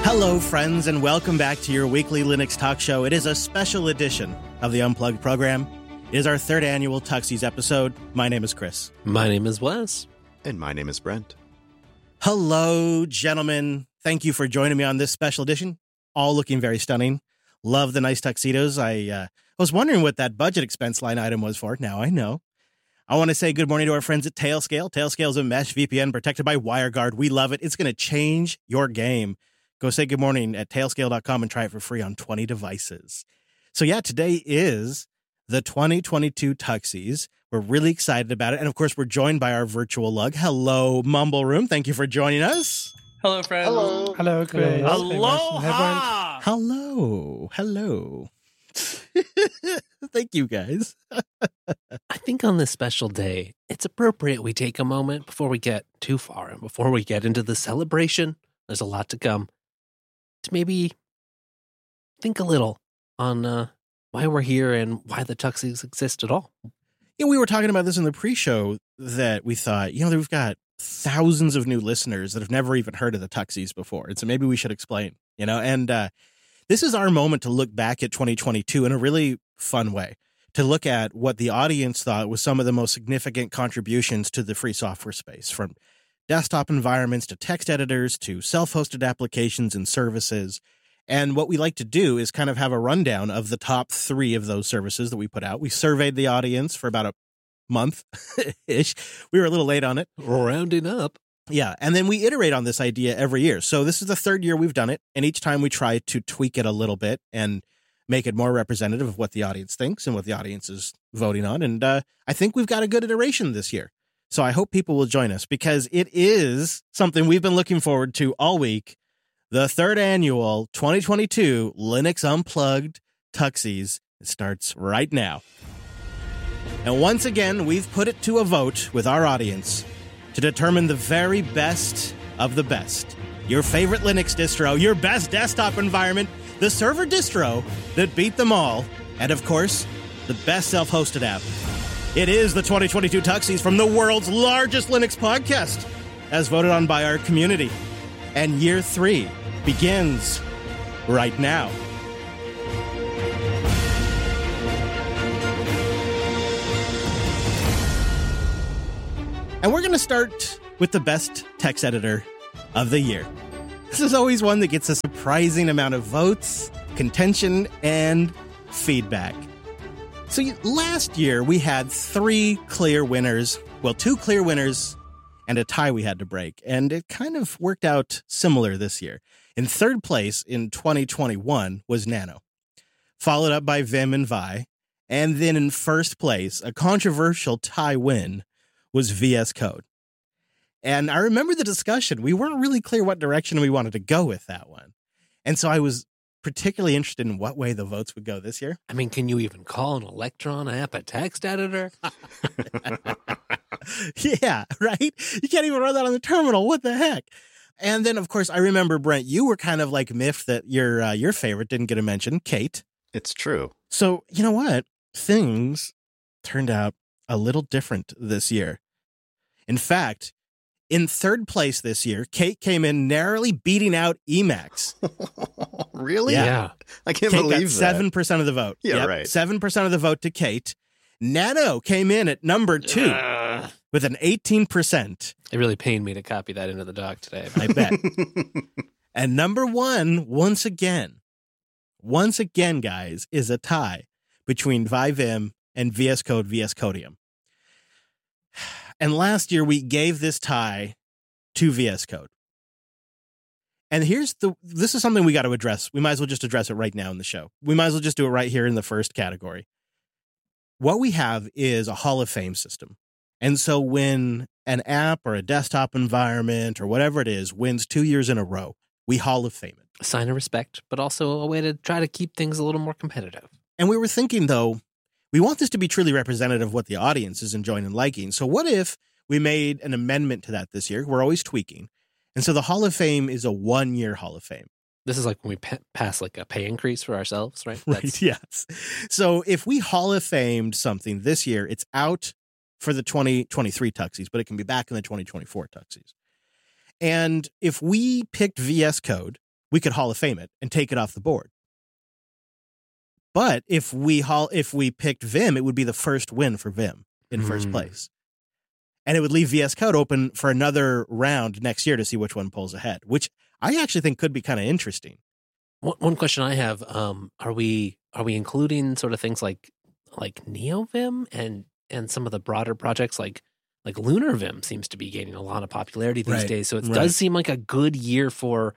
Hello, friends, and welcome back to your weekly Linux talk show. It is a special edition of the Unplugged program. It is our third annual Tuxies episode. My name is Chris. My name is Wes. And my name is Brent. Hello, gentlemen. Thank you for joining me on this special edition. All looking very stunning. Love the nice tuxedos. I was wondering what that budget expense line item was for. Now I know. I want to say good morning to our friends at Tailscale. Tailscale is a mesh VPN protected by WireGuard. We love it. It's going to change your game. Go say good morning at tailscale.com and try it for free on 20 devices. So yeah, today is the 2022 Tuxies. We're really excited about it. And of course, we're joined by our virtual lug. Hello, Mumble Room. Thank you for joining us. Hello, friends. Hello. Hello, Chris. Aloha. Hello. Hello. Thank you, guys. I think on this special day, it's appropriate we take a moment before we get too far and before we get into the celebration. There's a lot to come. To maybe think a little on why we're here and why the Tuxies exist at all. Yeah, we were talking about this in the pre-show that we thought, we've got thousands of new listeners that have never even heard of the Tuxies before. And so maybe we should explain, and this is our moment to look back at 2022 in a really fun way, to look at what the audience thought was some of the most significant contributions to the free software space, from desktop environments to text editors to self-hosted applications and services. And what we like to do is kind of have a rundown of the top 3 of those services that we put out. We surveyed the audience for about a month-ish. We were a little late on it. Rounding up. Yeah, and then we iterate on this idea every year. So this is the third year we've done it, and each time we try to tweak it a little bit and make it more representative of what the audience thinks and what the audience is voting on. And I think we've got a good iteration this year. So I hope people will join us because it is something we've been looking forward to all week. The third annual 2022 Linux Unplugged Tuxies. It starts right now. And once again, we've put it to a vote with our audience to determine the very best of the best. Your favorite Linux distro, your best desktop environment, the server distro that beat them all, and of course, the best self-hosted app. It is the 2022 Tuxies from the world's largest Linux podcast, as voted on by our community. And year 3 begins right now. And we're going to start with the best text editor of the year. This is always one that gets a surprising amount of votes, contention, and feedback. So last year, we had 3 clear winners. Well, 2 clear winners and a tie we had to break. And it kind of worked out similar this year. In third place in 2021 was Nano, followed up by Vim and Vi. And then in first place, a controversial tie win, was VS Code. And I remember the discussion. We weren't really clear what direction we wanted to go with that one. And so I was particularly interested in what way the votes would go this year. I mean, can you even call an Electron app a text editor? Yeah, right? You can't even run that on the terminal. What the heck? And then, of course, I remember, Brent, you were kind of like miffed that your favorite didn't get a mention, Kate. It's true. So, you know what? Things turned out a little different this year. In fact, in third place this year, Kate came in narrowly beating out Emacs. Really? Yeah. I can't Kate believe got that. 7% of the vote. Yeah, right. 7% of the vote to Kate. Nano came in at number 2 with an 18%. It really pained me to copy that into the doc today. I bet. And number 1, once again, guys, is a tie between ViVim and VS Code, VS Codium. And last year, we gave this tie to VS Code. And this is something we got to address. We might as well just address it right now in the show. We might as well just do it right here in the first category. What we have is a Hall of Fame system. And so when an app or a desktop environment or whatever it is wins 2 years in a row, we Hall of Fame it. A sign of respect, but also a way to try to keep things a little more competitive. And we were thinking, though, we want this to be truly representative of what the audience is enjoying and liking. So what if we made an amendment to that this year? We're always tweaking. And so the Hall of Fame is a 1-year Hall of Fame. This is like when we pass like a pay increase for ourselves, right? Right, yes. So if we Hall of Famed something this year, it's out for the 2023 Tuxies, but it can be back in the 2024 Tuxies. And if we picked VS Code, we could Hall of Fame it and take it off the board. But if we picked Vim, it would be the first win for Vim in first place. And it would leave VS Code open for another round next year to see which one pulls ahead, which I actually think could be kind of interesting. One question I have, are we including sort of things like NeoVim and some of the broader projects like Lunar Vim seems to be gaining a lot of popularity these days. So it does seem like a good year for,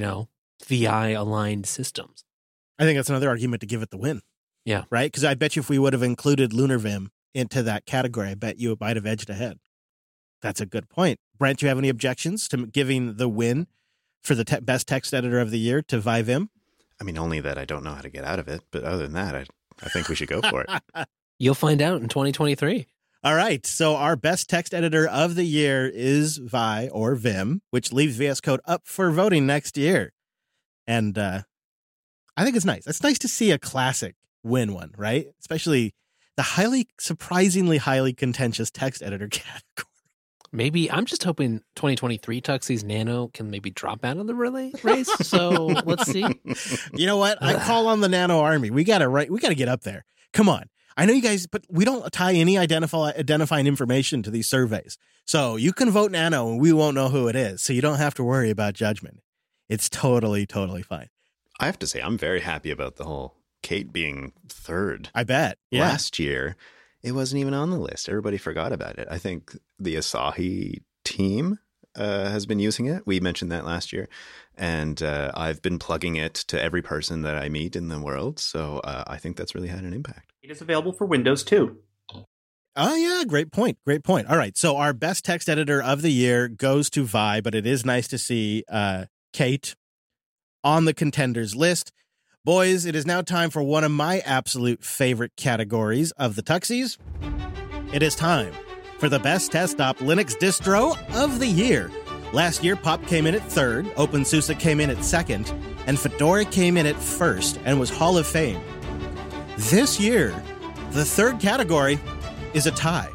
VI aligned systems. I think that's another argument to give it the win. Yeah. Right? Because I bet you if we would have included Lunar Vim into that category, I bet you it might have edged ahead. That's a good point. Brent, do you have any objections to giving the win for the best text editor of the year to ViVim? I mean, only that I don't know how to get out of it. But other than that, I think we should go for it. You'll find out in 2023. All right. So our best text editor of the year is Vi or Vim, which leaves VS Code up for voting next year. And I think it's nice. It's nice to see a classic win one, right? Especially the surprisingly highly contentious text editor category. Maybe I'm just hoping 2023 Tuxie's Nano can maybe drop out of the relay race. So let's see. You know what? I call on the Nano Army. We got to get up there. Come on. I know you guys, but we don't tie any identifying information to these surveys. So you can vote Nano and we won't know who it is. So you don't have to worry about judgment. It's totally, totally fine. I have to say, I'm very happy about the whole Kate being third. I bet. Yeah. Last year, it wasn't even on the list. Everybody forgot about it. I think the Asahi team has been using it. We mentioned that last year. And I've been plugging it to every person that I meet in the world. So I think that's really had an impact. It is available for Windows too. Oh, yeah. Great point. Great point. All right. So our best text editor of the year goes to Vi, but it is nice to see Kate on the contenders list. Boys, it is now time for one of my absolute favorite categories of the Tuxies. It is time for the best desktop Linux distro of the year. Last year, Pop came in at third, OpenSUSE came in at second, and Fedora came in at first and was Hall of Fame. This year, the third category is a tie.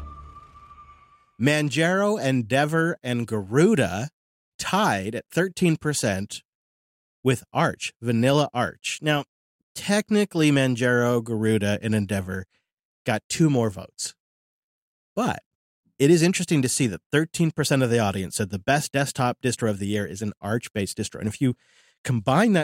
Manjaro, Endeavor, and Garuda tied at 13% with Arch, Vanilla Arch. Now, technically, Manjaro, Garuda, and Endeavor got 2 more votes. But it is interesting to see that 13% of the audience said the best desktop distro of the year is an Arch-based distro. And if you combine that